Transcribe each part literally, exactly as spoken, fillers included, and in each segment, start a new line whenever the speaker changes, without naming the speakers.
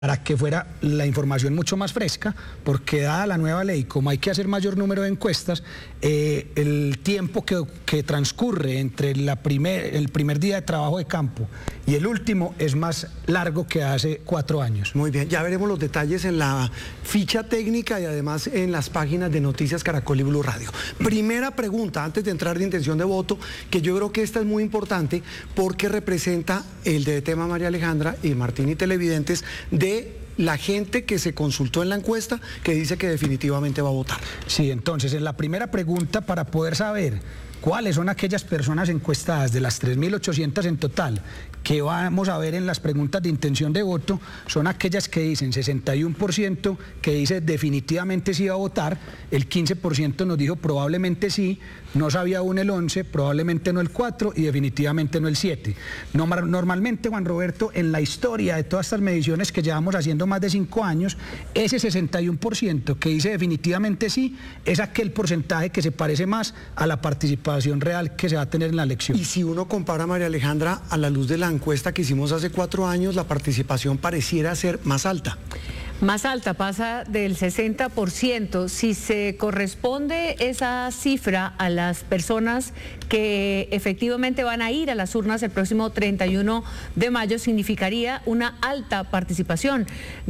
para que fuera la información mucho más fresca, porque dada la nueva ley, como hay que hacer mayor número de encuestas, eh, el tiempo que, que transcurre entre la primer, el primer día de trabajo de campo y el último es más largo que hace cuatro años.
Muy bien, ya veremos los detalles en la ficha técnica y además en las páginas de Noticias Caracol y Blue Radio. Primera pregunta, antes de entrar de intención de voto, que yo creo que esta es muy importante porque representa el de tema María Alejandra y Martín y televidentes de la gente que se consultó en la encuesta que dice que definitivamente va a votar.
Sí, entonces en la primera pregunta, para poder saber cuáles son aquellas personas encuestadas de las tres mil ochocientas en total que vamos a ver en las preguntas de intención de voto, son aquellas que dicen sesenta y uno por ciento que dice definitivamente sí va a votar, el quince por ciento nos dijo probablemente sí, no sabía aún el once, probablemente no el cuatro y definitivamente no el siete. Normalmente, Juan Roberto, en la historia de todas estas mediciones que llevamos haciendo más de cinco años, ese sesenta y uno por ciento que dice definitivamente sí es aquel porcentaje que se parece más a la participación real que se va a tener en la elección.
Y si uno compara, María Alejandra, a la luz de la encuesta que hicimos hace cuatro años, la participación pareciera ser más alta.
Más alta, pasa del sesenta por ciento. Si se corresponde esa cifra a las personas que efectivamente van a ir a las urnas el próximo treinta y uno de mayo, significaría una alta participación,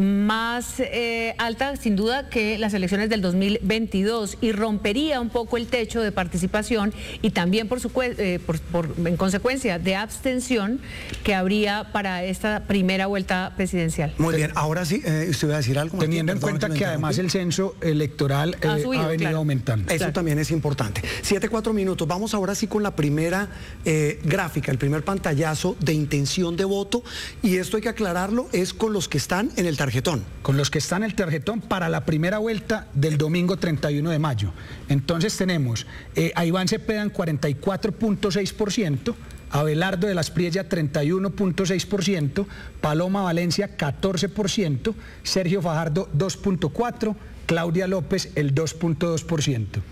más eh, alta sin duda que las elecciones del dos mil veintidós, y rompería un poco el techo de participación y también por, su, eh, por, por en consecuencia de abstención que habría para esta primera vuelta presidencial.
Muy bien, ahora sí, eh, usted va a decir algo.
Teniendo en cuenta que además el censo electoral eh, ha, subido, ha venido
claro.
aumentando.
Eso
claro.
también es importante. Siete, cuatro minutos. Vamos ahora sí con la primera eh, gráfica, el primer pantallazo de intención de voto. Y esto hay que aclararlo, es con los que están en el tarjetón.
Con los que están en el tarjetón para la primera vuelta del domingo treinta y uno de mayo. Entonces tenemos eh, a Iván Cepeda en cuarenta y cuatro punto seis por ciento, Abelardo de la Espriella treinta y uno punto seis por ciento, Paloma Valencia catorce por ciento, Sergio Fajardo dos punto cuatro por ciento, Claudia López el dos punto dos por ciento.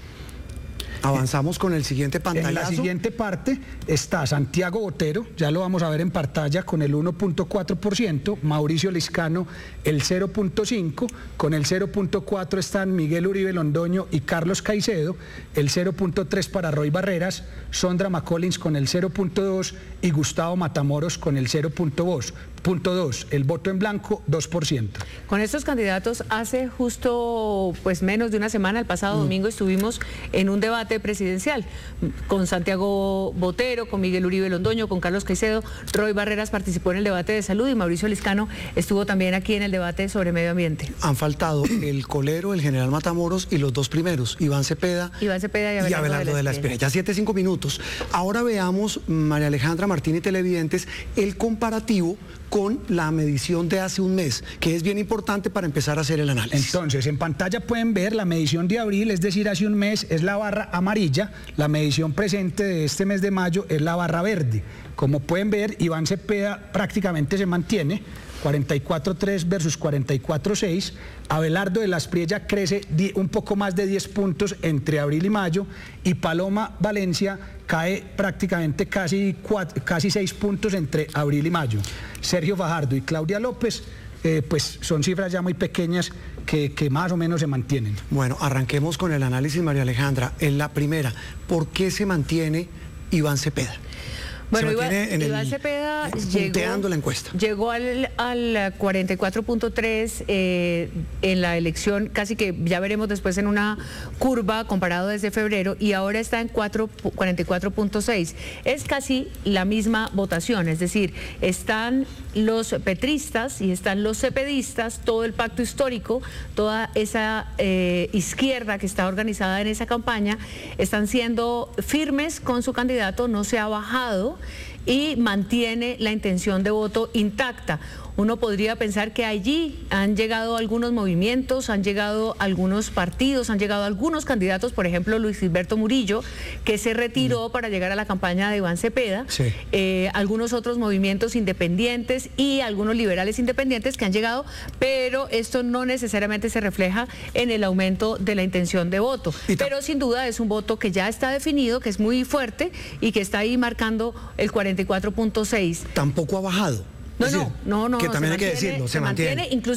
Avanzamos con el siguiente pantallazo.
En la siguiente parte está Santiago Botero, ya lo vamos a ver en pantalla, con el uno punto cuatro por ciento, Mauricio Liscano el cero punto cinco por ciento, con el cero punto cuatro por ciento están Miguel Uribe Londoño y Carlos Caicedo, el cero punto tres por ciento para Roy Barreras, Sondra McCollins con el cero punto dos por ciento y Gustavo Matamoros con el cero punto dos por ciento. El voto en blanco dos por ciento.
Con estos candidatos hace justo pues menos de una semana, el pasado mm. domingo estuvimos en un debate presidencial con Santiago Botero, con Miguel Uribe Londoño, con Carlos Caicedo. Roy Barreras participó en el debate de salud y Mauricio Liscano estuvo también aquí en el debate sobre medio ambiente.
Han faltado el colero, el general Matamoros y los dos primeros, Iván Cepeda,
Iván Cepeda y Abelardo,
y Abelardo de la Espriella. Ya siete, cinco minutos. Ahora veamos, María Alejandra, Martín y televidentes, el comparativo con la medición de hace un mes, que es bien importante para empezar a hacer el análisis.
Entonces, en pantalla pueden ver la medición de abril, es decir, hace un mes es la barra amarilla, la medición presente de este mes de mayo es la barra verde. Como pueden ver, Iván Cepeda prácticamente se mantiene, cuarenta y cuatro punto tres versus cuarenta y cuatro punto seis, Abelardo de la Espriella crece un poco más de diez puntos entre abril y mayo, y Paloma Valencia cae prácticamente casi, cuatro, casi seis puntos entre abril y mayo. Sergio Fajardo y Claudia López, eh, pues son cifras ya muy pequeñas que, que más o menos se mantienen.
Bueno, arranquemos con el análisis, María Alejandra. En la primera, ¿por qué se mantiene Iván Cepeda?
Bueno, Iván, Iván Cepeda llegó,
la encuesta.
llegó al, al cuarenta y cuatro punto tres eh, en la elección, casi que ya veremos después en una curva comparado desde febrero, y ahora está en cuarenta y cuatro punto seis. Es casi la misma votación, es decir, están los petristas y están los cepedistas, todo el pacto histórico, toda esa eh, izquierda que está organizada en esa campaña, están siendo firmes con su candidato, no se ha bajado y mantiene la intención de voto intacta. Uno podría pensar que allí han llegado algunos movimientos, han llegado algunos partidos, han llegado algunos candidatos, por ejemplo Luis Gilberto Murillo, que se retiró mm. para llegar a la campaña de Iván Cepeda,
sí.
eh, algunos otros movimientos independientes y algunos liberales independientes que han llegado, pero esto no necesariamente se refleja en el aumento de la intención de voto. Pero sin duda es un voto que ya está definido, que es muy fuerte y que está ahí marcando el cuarenta y cuatro punto seis.
Tampoco ha bajado.
No,
Es
no,
decir,
no, no.
que
se
también hay que
mantiene-
decirlo, se
se mantiene,
mantiene.
incluso